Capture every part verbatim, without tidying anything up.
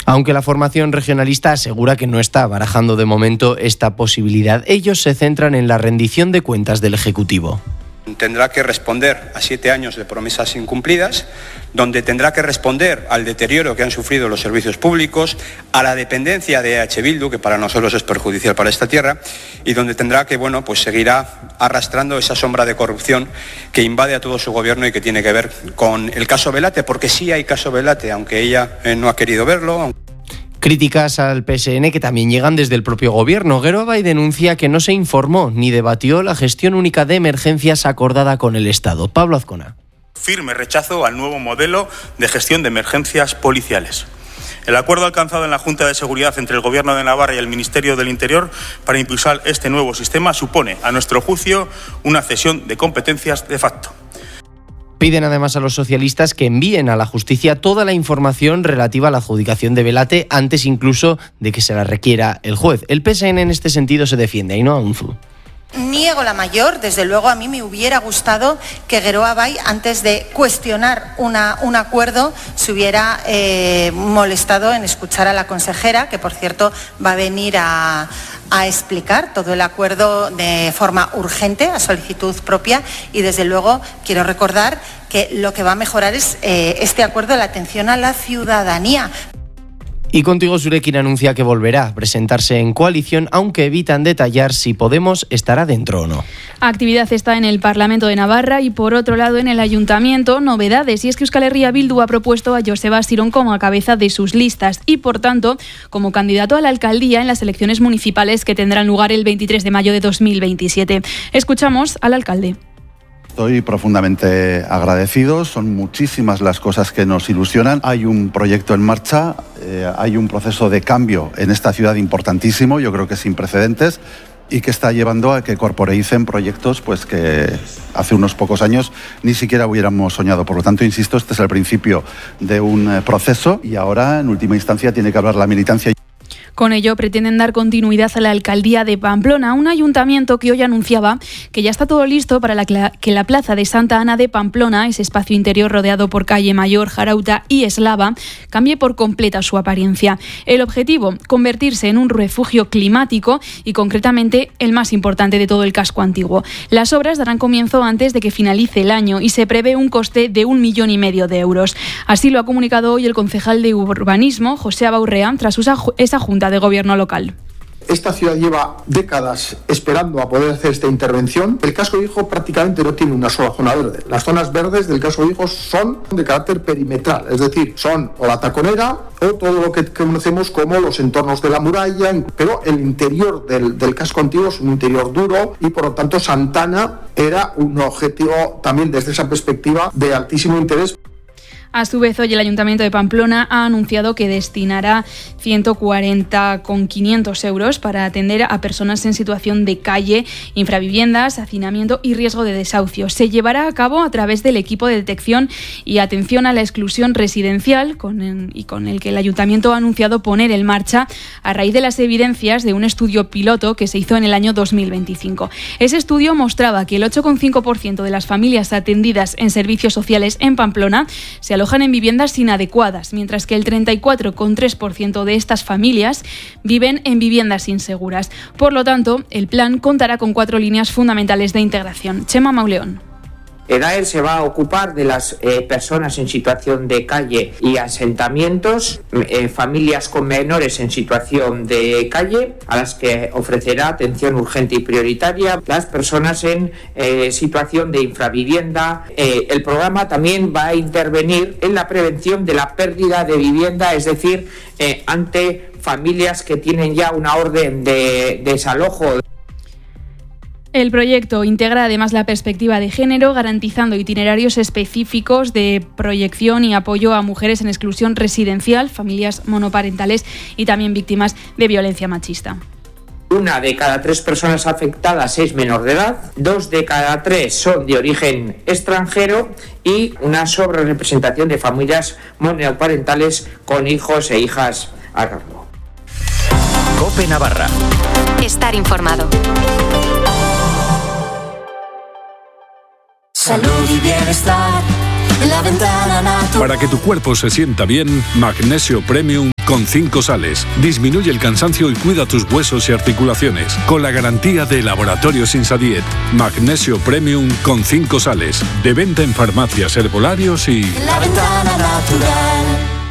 Aunque la formación regionalista asegura que no está barajando de momento esta posibilidad, ellos se centran en la rendición de cuentas del Ejecutivo. Tendrá que responder a siete años de promesas incumplidas, donde tendrá que responder al deterioro que han sufrido los servicios públicos, a la dependencia de E H Bildu, que para nosotros es perjudicial para esta tierra, y donde tendrá que, bueno, pues seguirá arrastrando esa sombra de corrupción que invade a todo su gobierno y que tiene que ver con el caso Belate, porque sí hay caso Belate, aunque ella eh, no ha querido verlo. Críticas al P S N que también llegan desde el propio gobierno. Geroabay denuncia que no se informó ni debatió la gestión única de emergencias acordada con el Estado. Pablo Azcona. Firme rechazo al nuevo modelo de gestión de emergencias policiales. El acuerdo alcanzado en la Junta de Seguridad entre el Gobierno de Navarra y el Ministerio del Interior para impulsar este nuevo sistema supone, a nuestro juicio, una cesión de competencias de facto. Piden además a los socialistas que envíen a la justicia toda la información relativa a la adjudicación de Belate antes incluso de que se la requiera el juez. El P S N en este sentido se defiende. Ainhoa Unzu. Niego la mayor, desde luego a mí me hubiera gustado que Geroabay, antes de cuestionar una, un acuerdo, se hubiera eh, molestado en escuchar a la consejera, que por cierto va a venir a, a explicar todo el acuerdo de forma urgente, a solicitud propia, y desde luego quiero recordar que lo que va a mejorar es eh, este acuerdo, la atención a la ciudadanía. Y Contigo Zurekin anuncia que volverá a presentarse en coalición, aunque evitan detallar si Podemos estará dentro o no. Actividad está en el Parlamento de Navarra y por otro lado en el Ayuntamiento novedades, y es que Euskal Herria Bildu ha propuesto a Joseba Sirón como cabeza de sus listas y por tanto como candidato a la alcaldía en las elecciones municipales que tendrán lugar el veintitrés de mayo de dos mil veintisiete. Escuchamos al alcalde. Estoy profundamente agradecido, son muchísimas las cosas que nos ilusionan. Hay un proyecto en marcha, eh, hay un proceso de cambio en esta ciudad importantísimo, yo creo que sin precedentes, y que está llevando a que corporeicen proyectos pues, que hace unos pocos años ni siquiera hubiéramos soñado. Por lo tanto, insisto, este es el principio de un proceso y ahora, en última instancia, tiene que hablar la militancia. Con ello pretenden dar continuidad a la alcaldía de Pamplona, un ayuntamiento que hoy anunciaba que ya está todo listo para la, que la plaza de Santa Ana de Pamplona, ese espacio interior rodeado por Calle Mayor, Jarauta y Eslava, cambie por completa su apariencia. El objetivo, convertirse en un refugio climático y concretamente el más importante de todo el casco antiguo. Las obras darán comienzo antes de que finalice el año y se prevé un coste de un millón y medio de euros. Así lo ha comunicado hoy el concejal de Urbanismo, José Abaurrea, tras esa junta de gobierno local. Esta ciudad lleva décadas esperando a poder hacer esta intervención. El casco viejo prácticamente no tiene una sola zona verde. Las zonas verdes del casco viejo son de carácter perimetral, es decir, son o la taconera o todo lo que conocemos como los entornos de la muralla, pero el interior del, del casco antiguo es un interior duro y por lo tanto Santana era un objetivo también desde esa perspectiva de altísimo interés. A su vez, hoy el Ayuntamiento de Pamplona ha anunciado que destinará ciento cuarenta coma quinientos euros para atender a personas en situación de calle, infraviviendas, hacinamiento y riesgo de desahucio. Se llevará a cabo a través del equipo de detección y atención a la exclusión residencial con el, y con el que el Ayuntamiento ha anunciado poner en marcha a raíz de las evidencias de un estudio piloto que se hizo en el año dos mil veinticinco. Ese estudio mostraba que el ocho coma cinco por ciento de las familias atendidas en servicios sociales en Pamplona se alojan en viviendas inadecuadas, mientras que el treinta y cuatro coma tres por ciento de estas familias viven en viviendas inseguras. Por lo tanto, el plan contará con cuatro líneas fundamentales de integración. Chema Mauleón. EDAER se va a ocupar de las eh, personas en situación de calle y asentamientos, eh, familias con menores en situación de calle, a las que ofrecerá atención urgente y prioritaria, las personas en eh, situación de infravivienda. Eh, el programa también va a intervenir en la prevención de la pérdida de vivienda, es decir, eh, ante familias que tienen ya una orden de, de desalojo. El proyecto integra además la perspectiva de género, garantizando itinerarios específicos de proyección y apoyo a mujeres en exclusión residencial, familias monoparentales y también víctimas de violencia machista. Una de cada tres personas afectadas es menor de edad, dos de cada tres son de origen extranjero y una sobrerepresentación de familias monoparentales con hijos e hijas a cargo. COPE Navarra. Estar informado. Salud y bienestar en la ventana natural. Para que tu cuerpo se sienta bien, Magnesio Premium con cinco sales. Disminuye el cansancio y cuida tus huesos y articulaciones. Con la garantía de Laboratorios Insadiet. Magnesio Premium con cinco sales. De venta en farmacias, herbolarios y... La Ventana Natural.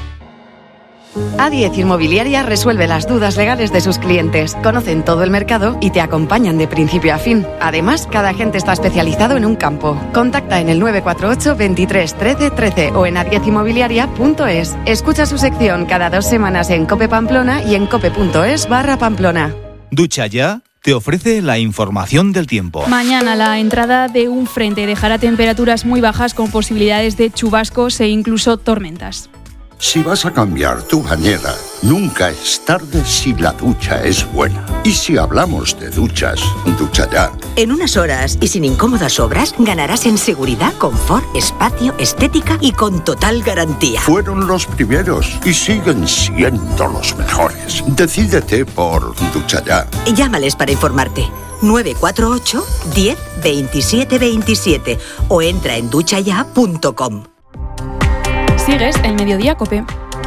A diez Inmobiliaria resuelve las dudas legales de sus clientes. Conocen todo el mercado y te acompañan de principio a fin. Además, cada agente está especializado en un campo. Contacta en el nueve cuatro ocho, veintitrés, trece, trece o en a diez inmobiliaria punto es. Escucha su sección cada dos semanas en Cope Pamplona y en cope.es barra Pamplona. Ducha Ya te ofrece la información del tiempo. Mañana la entrada de un frente dejará temperaturas muy bajas con posibilidades de chubascos e incluso tormentas. Si vas a cambiar tu bañera, nunca es tarde si la ducha es buena. Y si hablamos de duchas, Ducha Ya. En unas horas y sin incómodas obras, ganarás en seguridad, confort, espacio, estética y con total garantía. Fueron los primeros y siguen siendo los mejores. Decídete por Ducha Ya. Llámales para informarte. nueve cuatro ocho, diez, veintisiete, veintisiete o entra en ducha ya punto com. Sigues el Mediodía Cope.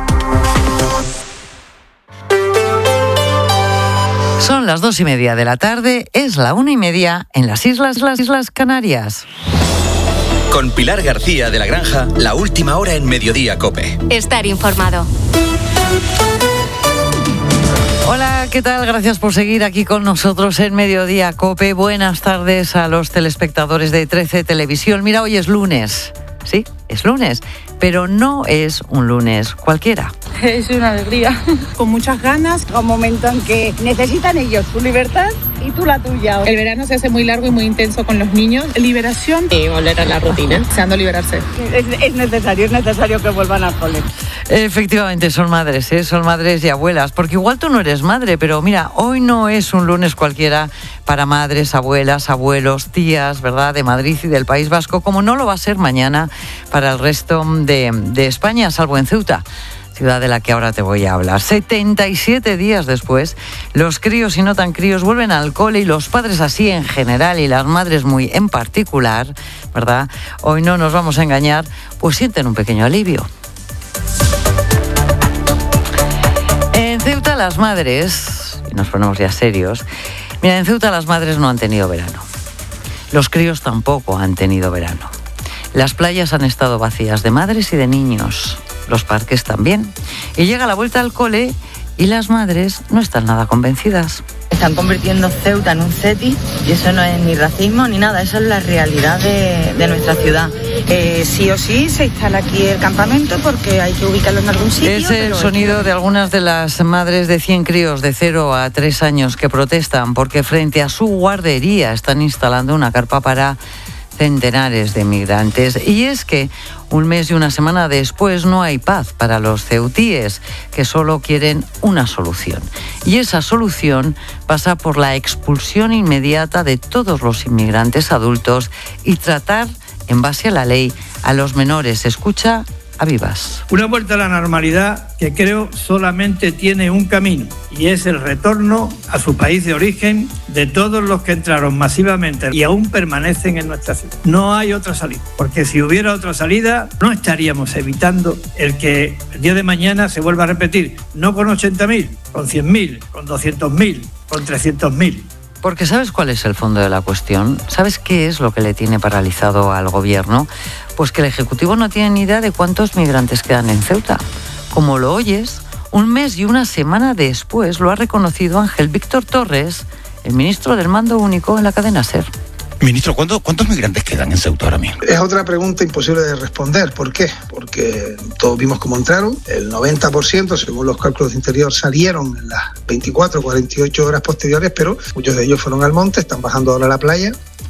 Son las dos y media de la tarde, es la una y media en las Islas, las Islas Canarias. Con Pilar García de la Granja, la última hora en Mediodía Cope. Estar informado. Hola, ¿qué tal? Gracias por seguir aquí con nosotros en Mediodía Cope. Buenas tardes a los telespectadores de trece Televisión. Mira, hoy es lunes. Sí, es lunes, pero no es un lunes cualquiera. Es una alegría. Con muchas ganas, un momento en que necesitan ellos su libertad y tú la tuya. El verano se hace muy largo y muy intenso con los niños. Liberación y volver a la rutina, deseando liberarse. Es, es necesario, es necesario que vuelvan al cole. Efectivamente, son madres, ¿eh? Son madres y abuelas, porque igual tú no eres madre, pero mira, hoy no es un lunes cualquiera para madres, abuelas, abuelos, tías, ¿verdad?, de Madrid y del País Vasco, como no lo va a ser mañana para el resto de, de España, salvo en Ceuta, ciudad de la que ahora te voy a hablar. setenta y siete días después, los críos y no tan críos vuelven al cole y los padres así en general y las madres muy en particular, ¿verdad? Hoy no nos vamos a engañar, pues sienten un pequeño alivio. En Ceuta las madres, y nos ponemos ya serios, mira, en Ceuta las madres no han tenido verano. Los críos tampoco han tenido verano. Las playas han estado vacías de madres y de niños. Los parques también. Y llega la vuelta al cole y las madres no están nada convencidas. Están convirtiendo Ceuta en un CETI y eso no es ni racismo ni nada, eso es la realidad de, de nuestra ciudad. Eh, sí o sí se instala aquí el campamento porque hay que ubicarlo en algún sitio. Es el sonido de algunas de las madres de cien críos de cero a tres años que protestan porque frente a su guardería están instalando una carpa para centenares de migrantes. Y es que un mes y una semana después no hay paz para los ceutíes, que solo quieren una solución. Y esa solución pasa por la expulsión inmediata de todos los inmigrantes adultos y tratar, en base a la ley, a los menores. Escucha a Vivas. Una vuelta a la normalidad que creo solamente tiene un camino y es el retorno a su país de origen de todos los que entraron masivamente y aún permanecen en nuestra ciudad. No hay otra salida, porque si hubiera otra salida no estaríamos evitando el que el día de mañana se vuelva a repetir, no con ochenta mil, con cien mil, con doscientos mil, con trescientos mil. Porque ¿sabes cuál es el fondo de la cuestión? ¿Sabes qué es lo que le tiene paralizado al gobierno? Pues que el Ejecutivo no tiene ni idea de cuántos migrantes quedan en Ceuta. Como lo oyes, un mes y una semana después lo ha reconocido Ángel Víctor Torres, el ministro del Mando Único en la cadena SER. Ministro, ¿cuántos, ¿cuántos migrantes quedan en Ceuta ahora mismo? Es otra pregunta imposible de responder. ¿Por qué? Porque todos vimos cómo entraron. El noventa por ciento, según los cálculos de Interior, salieron en las veinticuatro, cuarenta y ocho horas posteriores, pero muchos de ellos fueron al monte, están bajando ahora a la playa.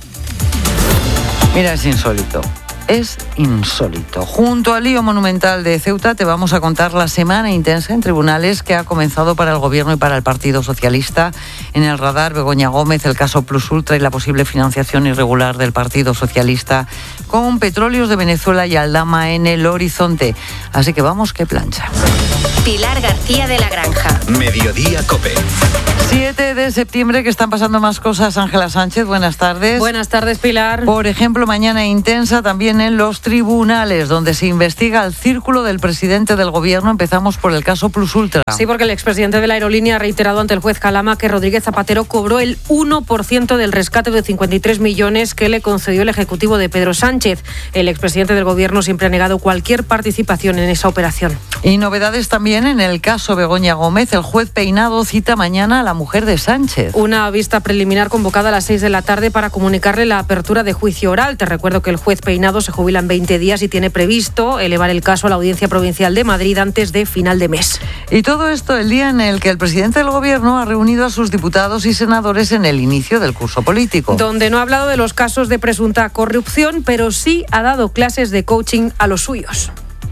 Mira, es insólito. Es insólito. Junto al lío monumental de Ceuta te vamos a contar la semana intensa en tribunales que ha comenzado para el Gobierno y para el Partido Socialista. En el radar, Begoña Gómez, el caso Plus Ultra y la posible financiación irregular del Partido Socialista, con Petróleos de Venezuela y Aldama en el horizonte. Así que vamos, que plancha. Pilar García de la Granja. Mediodía COPE. siete de septiembre, que están pasando más cosas. Ángela Sánchez, buenas tardes. Buenas tardes, Pilar. Por ejemplo, mañana intensa también en los tribunales, donde se investiga el círculo del presidente del gobierno. Empezamos por el caso Plus Ultra. Sí, porque el expresidente de la aerolínea ha reiterado ante el juez Calama que Rodríguez Zapatero cobró el uno por ciento del rescate de cincuenta y tres millones que le concedió el ejecutivo de Pedro Sánchez. El expresidente del gobierno siempre ha negado cualquier participación en esa operación. Y novedades también en el caso Begoña Gómez. El juez Peinado cita mañana a la mujer de Sánchez. Una vista preliminar convocada a las seis de la tarde para comunicarle la apertura de juicio oral. Te recuerdo que el juez Peinado se jubila en veinte días y tiene previsto elevar el caso a la Audiencia Provincial de Madrid antes de final de mes. Y todo esto el día en el que el presidente del gobierno ha reunido a sus diputados y senadores en el inicio del curso político. Donde no ha hablado de los casos de presunta corrupción, pero sí ha dado clases de coaching a los suyos.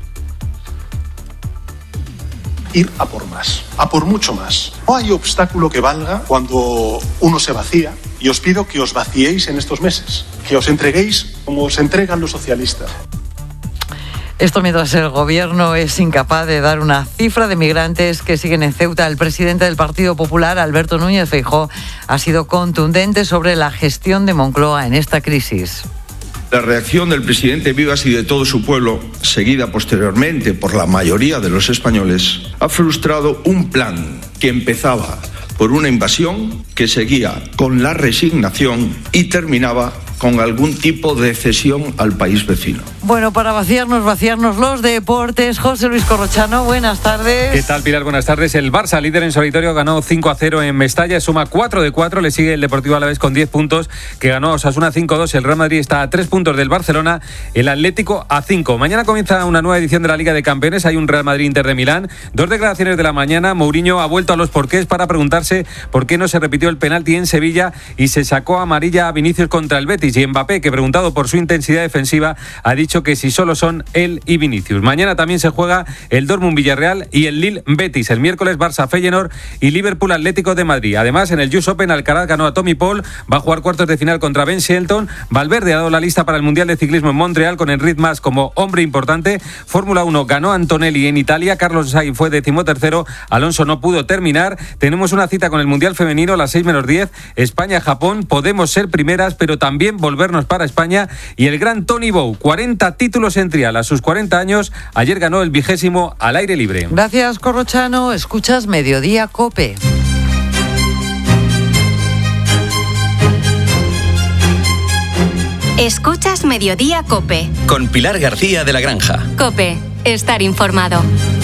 Ir a por más, a por mucho más. No hay obstáculo que valga cuando uno se vacía, y os pido que os vaciéis en estos meses, que os entreguéis como os entregan los socialistas. Esto mientras el gobierno es incapaz de dar una cifra de migrantes que siguen en Ceuta. El presidente del Partido Popular, Alberto Núñez Feijóo, ha sido contundente sobre la gestión de Moncloa en esta crisis. La reacción del presidente Vivas y de todo su pueblo, seguida posteriormente por la mayoría de los españoles, ha frustrado un plan que empezaba por una invasión, que seguía con la resignación y terminaba con algún tipo de cesión al país vecino. Bueno, para vaciarnos, vaciarnos los deportes, José Luis Corrochano, buenas tardes. ¿Qué tal, Pilar? Buenas tardes. El Barça, líder en solitario, ganó cinco a cero en Mestalla, suma cuatro de cuatro, le sigue el Deportivo Alavés con diez puntos, que ganó a Osasuna cinco a dos, el Real Madrid está a tres puntos del Barcelona, el Atlético a cinco. Mañana comienza una nueva edición de la Liga de Campeones, hay un Real Madrid-Inter de Milán, dos declaraciones de la mañana. Mourinho ha vuelto a los porqués para preguntarse por qué no se repitió el penalti en Sevilla y se sacó amarilla a Vinicius contra el Betis, y Mbappé, que preguntado por su intensidad defensiva, ha dicho que si solo son él y Vinicius. Mañana también se juega el Dortmund-Villarreal y el Lille-Betis. El miércoles Barça-Feyenoord y Liverpool-Atlético de Madrid. Además, en el U S Open, Alcaraz ganó a Tommy Paul, va a jugar cuartos de final contra Ben Shelton. Valverde ha dado la lista para el Mundial de Ciclismo en Montreal con Enric Mas como hombre importante. Fórmula uno ganó Antonelli en Italia, Carlos Sainz fue decimotercero, Alonso no pudo terminar. Tenemos una cita con el Mundial Femenino a las seis menos diez, España-Japón. Podemos ser primeras, pero también volvernos para España. Y el gran Tony Bow, cuarenta títulos en trial a sus cuarenta años, ayer ganó el vigésimo al aire libre. Gracias, Corrochano. Escuchas Mediodía COPE. Escuchas Mediodía COPE. Con Pilar García de la Granja. COPE, estar informado.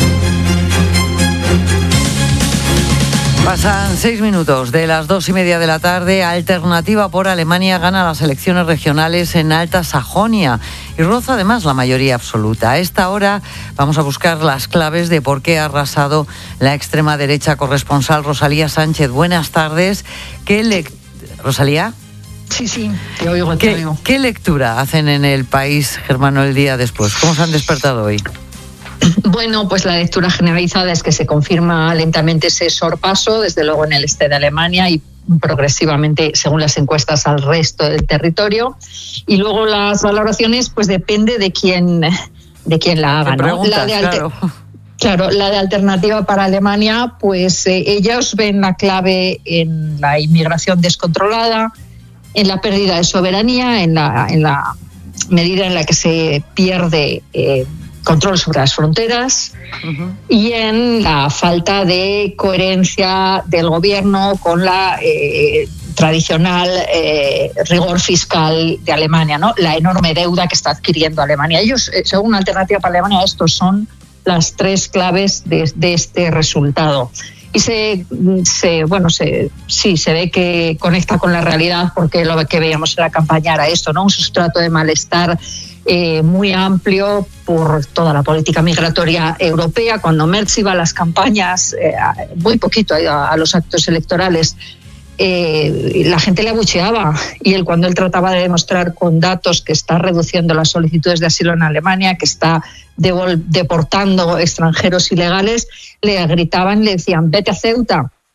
Pasan seis minutos de las dos y media de la tarde. Alternativa por Alemania gana las elecciones regionales en Alta Sajonia y roza además la mayoría absoluta. A esta hora vamos a buscar las claves de por qué ha arrasado la extrema derecha. Corresponsal Rosalía Sánchez, buenas tardes. ¿Qué le... Rosalía? Sí, sí, te oigo, te ¿Qué, oigo. ¿Qué lectura hacen en el país germano el día después? ¿Cómo se han despertado hoy? Bueno, pues la lectura generalizada es que se confirma lentamente ese sorpaso, desde luego en el este de Alemania y progresivamente, según las encuestas, al resto del territorio. Y luego las valoraciones, pues depende de quién, de quién la haga, ¿no? La de alter... claro. Claro, la de Alternativa para Alemania, pues eh, ellos ven la clave en la inmigración descontrolada, en la pérdida de soberanía, en la, en la medida en la que se pierde eh, control sobre las fronteras uh-huh. y en la falta de coherencia del gobierno con la eh, tradicional eh, rigor fiscal de Alemania, ¿no? La enorme deuda que está adquiriendo Alemania. Ellos, eh, según Alternativa para Alemania, estos son las tres claves de, de este resultado. Y se, se bueno, se, sí, se ve que conecta con la realidad, porque lo que veíamos en la campaña era esto, ¿no? Un sustrato de malestar eh, muy amplio por toda la política migratoria europea. Cuando Merz iba a las campañas, eh, muy poquito a, a los actos electorales, eh, la gente le abucheaba, y él, cuando él trataba de demostrar con datos que está reduciendo las solicitudes de asilo en Alemania, que está devol- deportando extranjeros ilegales, le gritaban, le decían, vete a Ceuta.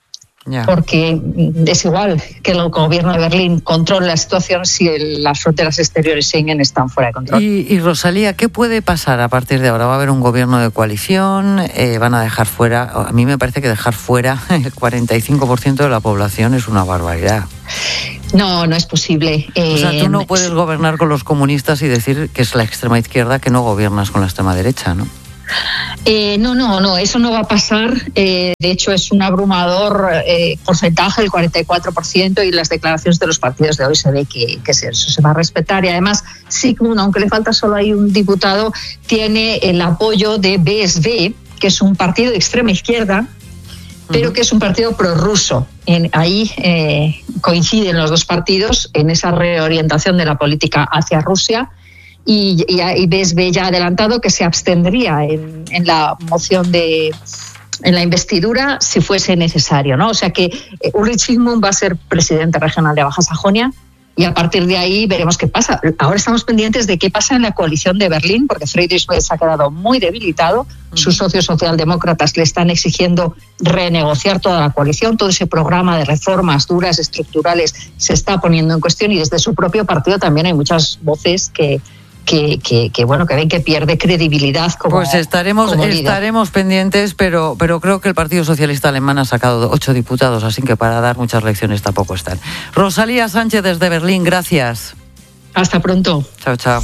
Ya. Porque es igual que el gobierno de Berlín controle la situación si el, las fronteras exteriores Schengen están fuera de control. Y, y Rosalía, ¿qué puede pasar a partir de ahora? ¿Va a haber un gobierno de coalición? Eh, ¿Van a dejar fuera? A mí me parece que dejar fuera el cuarenta y cinco por ciento de la población es una barbaridad. No, no es posible. O sea, tú no Eh, puedes gobernar con los comunistas y decir que es la extrema izquierda, que no gobiernas con la extrema derecha, ¿no? Eh, no, no, no, eso no va a pasar. Eh, de hecho, es un abrumador eh, porcentaje, el cuarenta y cuatro por ciento, y las declaraciones de los partidos de hoy se ve que, que eso se va a respetar. Y además, Sigmund, aunque le falta solo ahí un diputado, tiene el apoyo de B S V, que es un partido de extrema izquierda, pero que es un partido prorruso. En, ahí eh, coinciden los dos partidos en esa reorientación de la política hacia Rusia. Y, y, y B S V ya ha adelantado que se abstendría en, en la moción de en la investidura si fuese necesario, ¿no? O sea que eh, Ulrich Sigmund va a ser presidente regional de Baja Sajonia y a partir de ahí veremos qué pasa. Ahora estamos pendientes de qué pasa en la coalición de Berlín, porque Friedrich Merz ha quedado muy debilitado. Sus socios socialdemócratas le están exigiendo renegociar toda la coalición. Todo ese programa de reformas duras, estructurales, se está poniendo en cuestión, y desde su propio partido también hay muchas voces que Que, que, que bueno que ven que pierde credibilidad como pues estaremos como líder. estaremos pendientes, pero pero creo que el Partido Socialista Alemán ha sacado ocho diputados, así que para dar muchas lecciones tampoco están. Rosalía Sánchez desde Berlín, gracias. Hasta pronto. Chao, chao.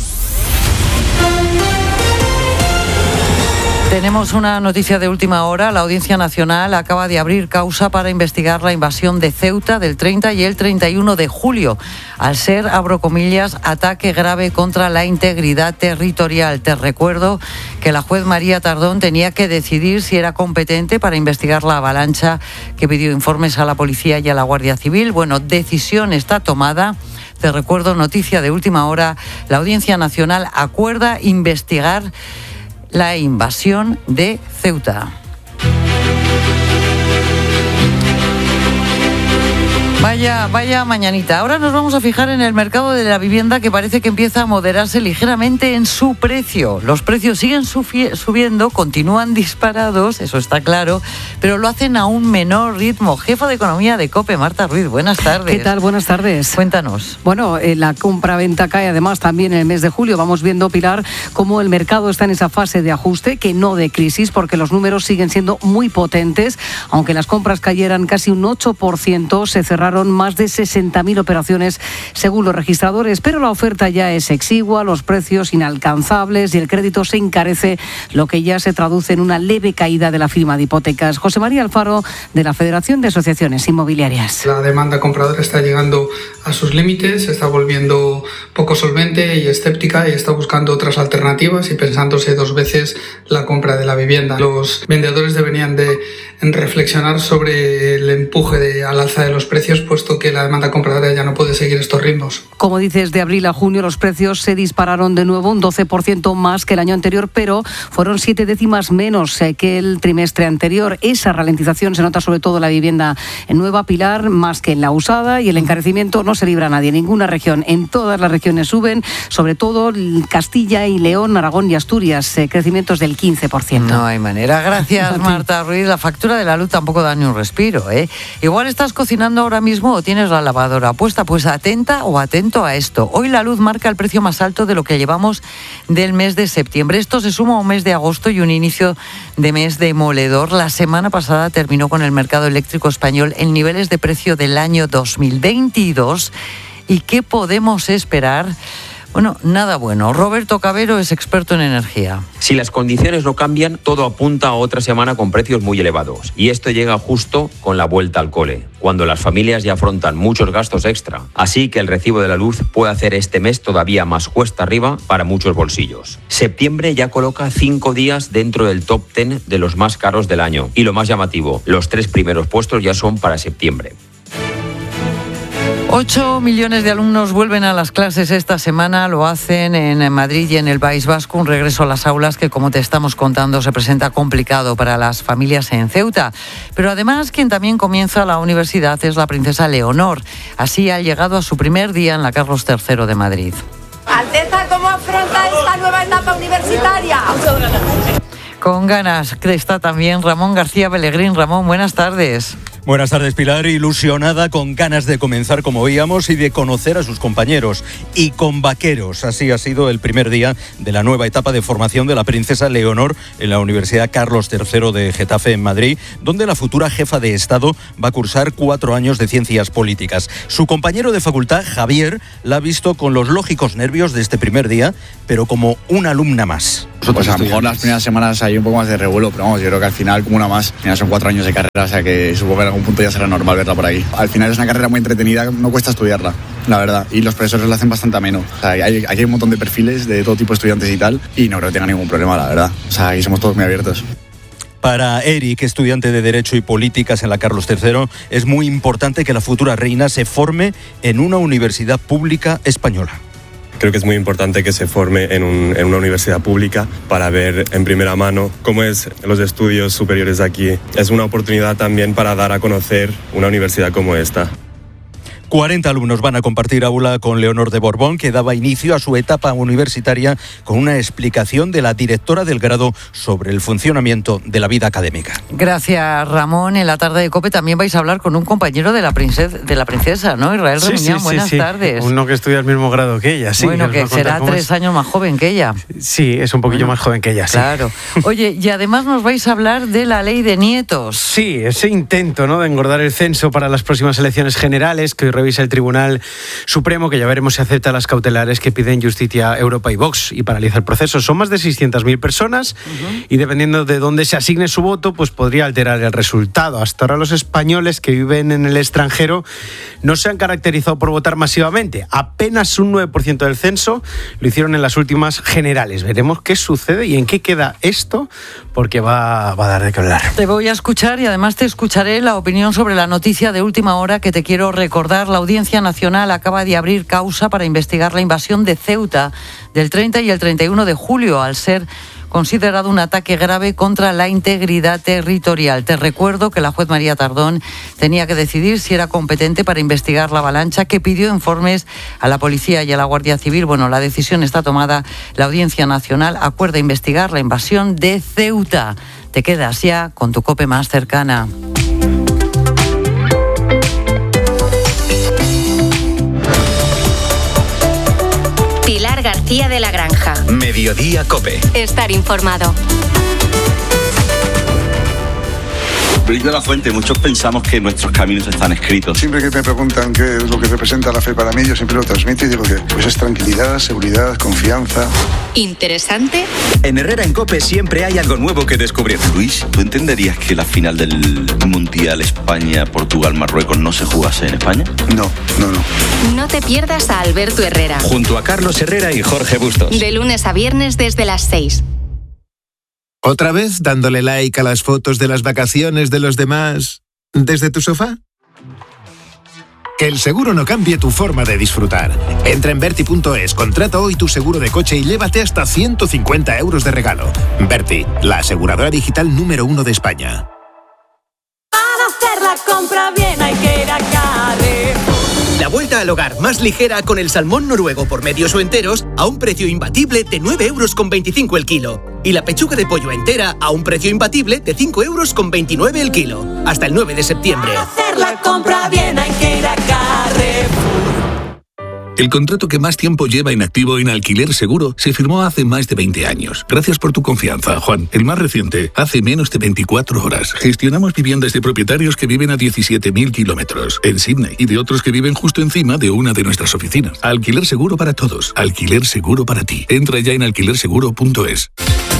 Tenemos una noticia de última hora. La Audiencia Nacional acaba de abrir causa para investigar la invasión de Ceuta del treinta y el treinta y uno de julio, al ser, abro comillas, ataque grave contra la integridad territorial. Te recuerdo que la juez María Tardón tenía que decidir si era competente para investigar la avalancha que pidió informes a la policía y a la Guardia Civil. Bueno, decisión está tomada. Te recuerdo, noticia de última hora. La Audiencia Nacional acuerda investigar la invasión de Ceuta. Vaya, vaya mañanita. Ahora nos vamos a fijar en el mercado de la vivienda, que parece que empieza a moderarse ligeramente en su precio. Los precios siguen sufi- subiendo, continúan disparados, eso está claro, pero lo hacen a un menor ritmo. Jefa de Economía de COPE, Marta Ruiz, buenas tardes. ¿Qué tal? Buenas tardes. Cuéntanos. Bueno, eh, la compra-venta cae además también en el mes de julio. Vamos viendo, Pilar, cómo el mercado está en esa fase de ajuste, que no de crisis, porque los números siguen siendo muy potentes. Aunque las compras cayeran casi un ocho por ciento, se cerraron más de sesenta mil operaciones según los registradores, pero la oferta ya es exigua, los precios inalcanzables y el crédito se encarece, lo que ya se traduce en una leve caída de la firma de hipotecas. José María Alfaro, de la Federación de Asociaciones Inmobiliarias. La demanda compradora está llegando a sus límites, se está volviendo poco solvente y escéptica, y está buscando otras alternativas y pensándose dos veces la compra de la vivienda. Los vendedores deberían de reflexionar sobre el empuje de, al alza de los precios, puesto que la demanda compradora ya no puede seguir estos ritmos. Como dices, de abril a junio los precios se dispararon de nuevo, un doce por ciento más que el año anterior, pero fueron siete décimas menos que el trimestre anterior. Esa ralentización se nota sobre todo en la vivienda en nueva, Pilar, más que en la usada, y el encarecimiento no se libra a nadie. En ninguna región, en todas las regiones suben, sobre todo Castilla y León, Aragón y Asturias, eh, crecimientos del quince por ciento. No hay manera. Gracias, Marta Ruiz. La factura de la luz tampoco da ni un respiro, ¿eh? Igual estás cocinando ahora mismo o tienes la lavadora puesta, pues atenta o atento a esto. Hoy la luz marca el precio más alto de lo que llevamos del mes de septiembre. Esto se suma a un mes de agosto y un inicio de mes demoledor. La semana pasada terminó con el mercado eléctrico español en niveles de precio del año dos mil veintidós. ¿Y qué podemos esperar? Bueno, nada bueno. Roberto Cabero es experto en energía. Si las condiciones no cambian, todo apunta a otra semana con precios muy elevados. Y esto llega justo con la vuelta al cole, cuando las familias ya afrontan muchos gastos extra. Así que el recibo de la luz puede hacer este mes todavía más cuesta arriba para muchos bolsillos. Septiembre ya coloca cinco días dentro del top ten de los más caros del año. Y lo más llamativo, los tres primeros puestos ya son para septiembre. Ocho millones de alumnos vuelven a las clases esta semana, lo hacen en Madrid y en el País Vasco, un regreso a las aulas que, como te estamos contando, se presenta complicado para las familias en Ceuta. Pero además, quien también comienza la universidad es la princesa Leonor. Así ha llegado a su primer día en la Carlos tercero de Madrid. Alteza, ¿cómo afronta esta nueva etapa universitaria? Con ganas está también Ramón García Pellegrín. Ramón, buenas tardes. Buenas tardes, Pilar. Ilusionada, con ganas de comenzar, como veíamos, y de conocer a sus compañeros. Y con vaqueros. Así ha sido el primer día de la nueva etapa de formación de la princesa Leonor en la Universidad Carlos tercero de Getafe, en Madrid, donde la futura jefa de Estado va a cursar cuatro años de ciencias políticas. Su compañero de facultad, Javier, la ha visto con los lógicos nervios de este primer día, pero como una alumna más. Pues a lo mejor las primeras semanas hay un poco más de revuelo, pero vamos, yo creo que al final, como una más, ya son cuatro años de carrera, o sea que supongo que en algún punto ya será normal verla por ahí. Al final es una carrera muy entretenida, no cuesta estudiarla, la verdad, y los profesores la hacen bastante ameno. O sea, hay, aquí hay un montón de perfiles de todo tipo de estudiantes y tal, y no creo que tenga ningún problema, la verdad. O sea, aquí somos todos muy abiertos. Para Eric, estudiante de Derecho y Políticas en la Carlos tercero, es muy importante que la futura reina se forme en una universidad pública española. Creo que es muy importante que se forme en, un, en una universidad pública para ver en primera mano cómo es los estudios superiores aquí. Es una oportunidad también para dar a conocer una universidad como esta. cuarenta alumnos van a compartir aula con Leonor de Borbón, que daba inicio a su etapa universitaria con una explicación de la directora del grado sobre el funcionamiento de la vida académica. Gracias, Ramón. En la tarde de COPE también vais a hablar con un compañero de la princesa, de la princesa, ¿no? Israel sí, Reminián, sí, buenas sí, sí. tardes. Uno que estudia al mismo grado que ella, sí. Bueno, que será tres es. años más joven que ella. Sí, es un poquillo bueno, más joven que ella, sí. Claro. Oye, y además nos vais a hablar de la ley de nietos. Sí, ese intento, ¿no?, de engordar el censo para las próximas elecciones generales que hoy revisa el Tribunal Supremo, que ya veremos si acepta las cautelares que piden Justicia, Europa y Vox, y paraliza el proceso. Son más de seiscientas mil personas uh-huh. y dependiendo de dónde se asigne su voto, pues podría alterar el resultado. Hasta ahora los españoles que viven en el extranjero no se han caracterizado por votar masivamente. Apenas un nueve por ciento del censo lo hicieron en las últimas generales. Veremos qué sucede y en qué queda esto, porque va, va a dar de qué hablar. Te voy a escuchar y además te escucharé la opinión sobre la noticia de última hora que te quiero recordar. La Audiencia Nacional acaba de abrir causa para investigar la invasión de Ceuta del treinta y el treinta y uno de julio, al ser considerado un ataque grave contra la integridad territorial. Te recuerdo que la juez María Tardón tenía que decidir si era competente para investigar la avalancha, que pidió informes a la policía y a la Guardia Civil. Bueno, la decisión está tomada. La Audiencia Nacional acuerda investigar la invasión de Ceuta. Te quedas ya con tu COPE más cercana. Pilar García de la Granja. Mediodía COPE. Estar informado. Luis de la Fuente, muchos pensamos que nuestros caminos están escritos. Siempre que me preguntan qué es lo que representa la fe para mí, yo siempre lo transmito y digo que pues es tranquilidad, seguridad, confianza. ¿Interesante? En Herrera en COPE siempre hay algo nuevo que descubrir. Luis, ¿tú entenderías que la final del Mundial España-Portugal-Marruecos no se jugase en España? No, no, no. No te pierdas a Alberto Herrera. Junto a Carlos Herrera y Jorge Bustos. De lunes a viernes desde las seis. ¿Otra vez dándole like a las fotos de las vacaciones de los demás desde tu sofá? Que el seguro no cambie tu forma de disfrutar. Entra en Berti punto es, contrata hoy tu seguro de coche y llévate hasta ciento cincuenta euros de regalo. Berti, la aseguradora digital número uno de España. Para hacer la compra bien hay que ir a Carrefour. La vuelta al hogar más ligera con el salmón noruego por medios o enteros a un precio imbatible de nueve euros con veinticinco el kilo. Y la pechuga de pollo entera a un precio imbatible de cinco euros con veintinueve el kilo. Hasta el nueve de septiembre. Para hacer la compra bien hay que ir a Carrefour. El contrato que más tiempo lleva inactivo en Alquiler Seguro se firmó hace más de veinte años. Gracias por tu confianza, Juan. El más reciente, hace menos de veinticuatro horas. Gestionamos viviendas de propietarios que viven a diecisiete mil kilómetros en Sydney y de otros que viven justo encima de una de nuestras oficinas. Alquiler Seguro para todos. Alquiler Seguro para ti. Entra ya en alquiler seguro punto es.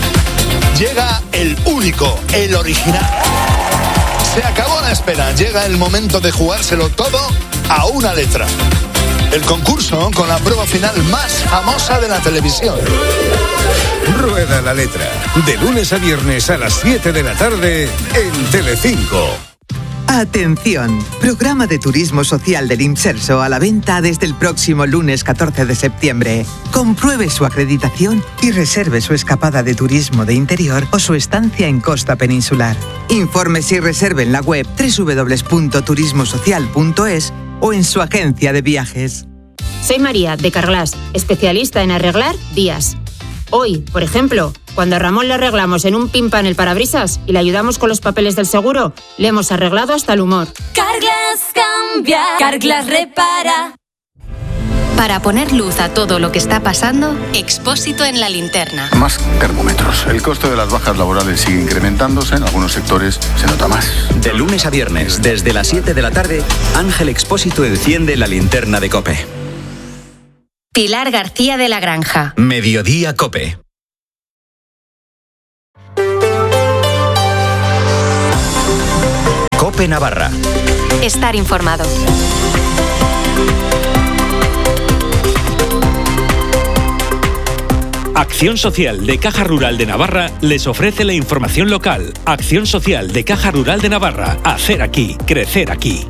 Llega el único, el original. Se acabó la espera. Llega el momento de jugárselo todo a una letra. El concurso con la prueba final más famosa de la televisión. Rueda la letra. De lunes a viernes a las siete de la tarde en Telecinco. Atención, programa de turismo social del Imserso a la venta desde el próximo lunes catorce de septiembre. Compruebe su acreditación y reserve su escapada de turismo de interior o su estancia en costa peninsular. Informes y reserve en la web doble u doble u doble u punto turismo social punto es o en su agencia de viajes. Soy María, de Carglass, especialista en arreglar vías. Hoy, por ejemplo, Cuando a Ramón le arreglamos en un pimpa en el parabrisas y le ayudamos con los papeles del seguro, le hemos arreglado hasta el humor. Carglass cambia, Carglass repara. Para poner luz a todo lo que está pasando, Expósito en la linterna. Más termómetros. El coste de las bajas laborales sigue incrementándose. En algunos sectores se nota más. De lunes a viernes, desde las siete de la tarde, Ángel Expósito enciende la linterna de COPE. Pilar García de la Granja. Mediodía COPE. COPE Navarra. Estar informado. Acción Social de Caja Rural de Navarra les ofrece la información local. Acción Social de Caja Rural de Navarra. Hacer aquí, crecer aquí.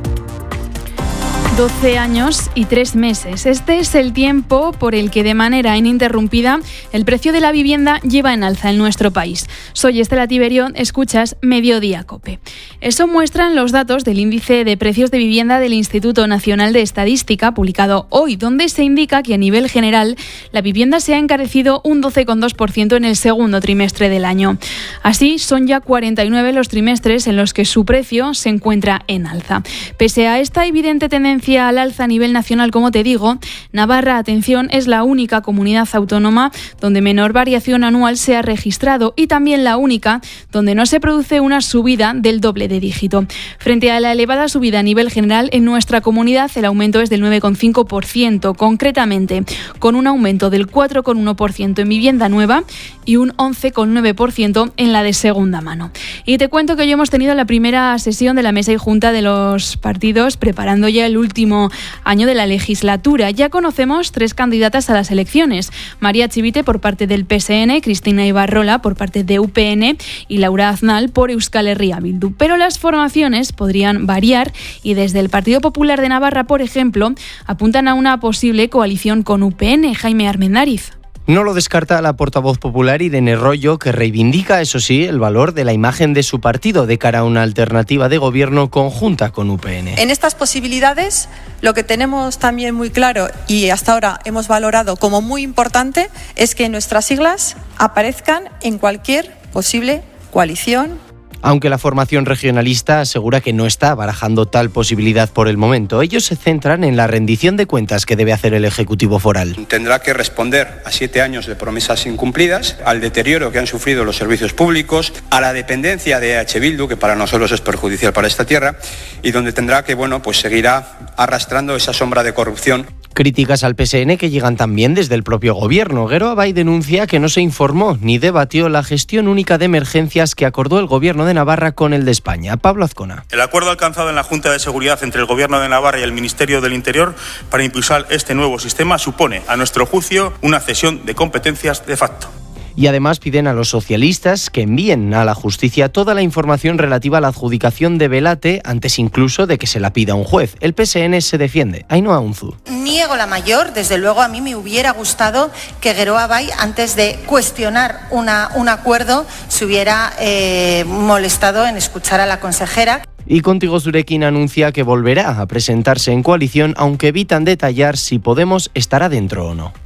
doce años y tres meses. Este es el tiempo por el que de manera ininterrumpida el precio de la vivienda lleva en alza en nuestro país. Soy Estela Tiberio, escuchas Mediodía COPE. Eso muestran los datos del índice de precios de vivienda del Instituto Nacional de Estadística, publicado hoy, donde se indica que a nivel general la vivienda se ha encarecido un doce coma dos por ciento en el segundo trimestre del año. Así, son ya cuarenta y nueve los trimestres en los que su precio se encuentra en alza. Pese a esta evidente tendencia al alza a nivel nacional, como te digo, Navarra, atención, es la única comunidad autónoma donde menor variación anual se ha registrado y también la única donde no se produce una subida del doble de dígito. Frente a la elevada subida a nivel general, en nuestra comunidad el aumento es del nueve coma cinco por ciento, concretamente con un aumento del cuatro coma uno por ciento en vivienda nueva y un once coma nueve por ciento en la de segunda mano. Y te cuento que hoy hemos tenido la primera sesión de la mesa y junta de los partidos, preparando ya el último año de la legislatura. Ya conocemos tres candidatas a las elecciones: María Chivite por parte del P S N, Cristina Ibarrola por parte de U P N y Laura Aznal por Euskal Herria Bildu. Pero las formaciones podrían variar y desde el Partido Popular de Navarra, por ejemplo, apuntan a una posible coalición con U P N. Jaime Armendáriz. No lo descarta la portavoz popular Irene Royo, que reivindica, eso sí, el valor de la imagen de su partido de cara a una alternativa de gobierno conjunta con U P N. En estas posibilidades, lo que tenemos también muy claro y hasta ahora hemos valorado como muy importante es que nuestras siglas aparezcan en cualquier posible coalición. Aunque la formación regionalista asegura que no está barajando tal posibilidad por el momento, ellos se centran en la rendición de cuentas que debe hacer el Ejecutivo foral. Tendrá que responder a siete años de promesas incumplidas, al deterioro que han sufrido los servicios públicos, a la dependencia de H. Bildu, que para nosotros es perjudicial para esta tierra, y donde tendrá que, bueno, pues seguirá arrastrando esa sombra de corrupción. Críticas al P S N que llegan también desde el propio gobierno. Guero Abay denuncia que no se informó ni debatió la gestión única de emergencias que acordó el gobierno de Navarra con el de España. Pablo Azcona. El acuerdo alcanzado en la Junta de Seguridad entre el gobierno de Navarra y el Ministerio del Interior para impulsar este nuevo sistema supone, a nuestro juicio, una cesión de competencias de facto. Y además piden a los socialistas que envíen a la justicia toda la información relativa a la adjudicación de Belate antes incluso de que se la pida un juez. El P S N se defiende. Ainhoa Unzu. Niego la mayor. Desde luego a mí me hubiera gustado que Guero Abay, antes de cuestionar una, un acuerdo, se hubiera eh, molestado en escuchar a la consejera. Y Contigo Zurekin anuncia que volverá a presentarse en coalición, aunque evitan detallar si Podemos estará dentro o no.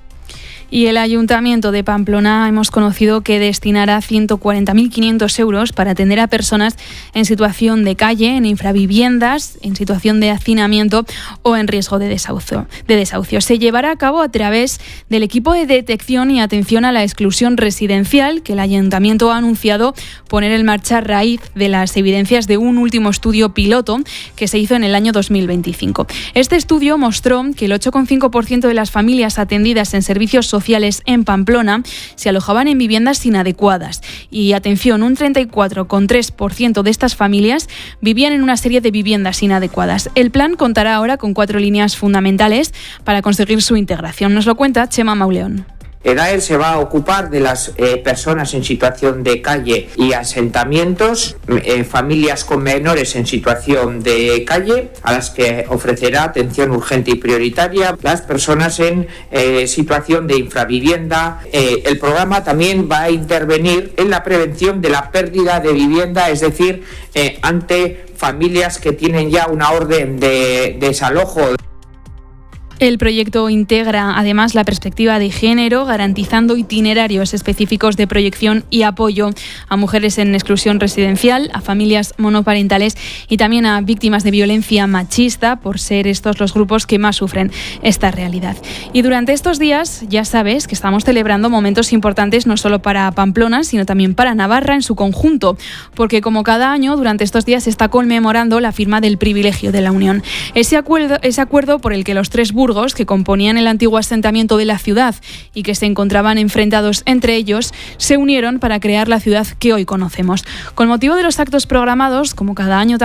Y el Ayuntamiento de Pamplona hemos conocido que destinará ciento cuarenta mil quinientos euros para atender a personas en situación de calle, en infraviviendas, en situación de hacinamiento o en riesgo de desahucio. De desahucio. Se llevará a cabo a través del equipo de detección y atención a la exclusión residencial que el Ayuntamiento ha anunciado poner en marcha a raíz de las evidencias de un último estudio piloto que se hizo en el año dos mil veinticinco. Este estudio mostró que el ocho coma cinco por ciento de las familias atendidas en servicios sociales sociales en Pamplona se alojaban en viviendas inadecuadas y, atención, un treinta y cuatro coma tres por ciento de estas familias vivían en una serie de viviendas inadecuadas. El plan contará ahora con cuatro líneas fundamentales para conseguir su integración. Nos lo cuenta Chema Mauleón. EDAER se va a ocupar de las eh, personas en situación de calle y asentamientos, eh, familias con menores en situación de calle, a las que ofrecerá atención urgente y prioritaria, las personas en eh, situación de infravivienda. Eh, el programa también va a intervenir en la prevención de la pérdida de vivienda, es decir, eh, ante familias que tienen ya una orden de, de desalojo. El proyecto integra además la perspectiva de género, garantizando itinerarios específicos de proyección y apoyo a mujeres en exclusión residencial, a familias monoparentales y también a víctimas de violencia machista, por ser estos los grupos que más sufren esta realidad. Y durante estos días ya sabes que estamos celebrando momentos importantes no solo para Pamplona, sino también para Navarra en su conjunto, porque como cada año durante estos días se está conmemorando la firma del privilegio de la Unión. Ese acuerdo, ese acuerdo por el que los tres burgos que componían el antiguo asentamiento de la ciudad y que se encontraban enfrentados entre ellos, se unieron para crear la ciudad que hoy conocemos. Con motivo de los actos programados, como cada año